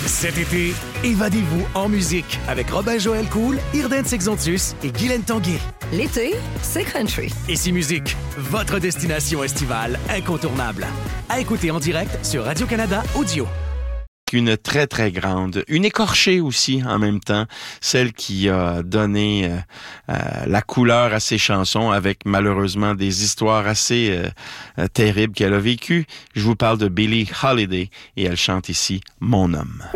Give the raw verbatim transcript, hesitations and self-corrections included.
Cet été, évadez-vous en musique avec Robin-Joël Cool, Irden Sexontus et Guylaine Tanguay. L'été, c'est country. Ici Musique, votre destination estivale incontournable. À écouter en direct sur Radio-Canada Audio. Une très, très grande, une écorchée aussi en même temps, celle qui a donné euh, euh, la couleur à ses chansons avec malheureusement des histoires assez euh, euh, terribles qu'elle a vécues. Je vous parle de Billie Holiday et elle chante ici « Mon homme ».